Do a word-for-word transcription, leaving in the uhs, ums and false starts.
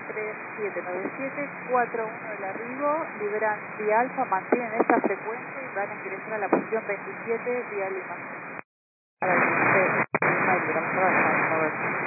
tres siete nueve siete cuatro uno del arribo, liberan vía alfa, mantienen esta frecuencia y van a ingresar a la posición veintisiete vía Lima. Alright, liberamos Alpha,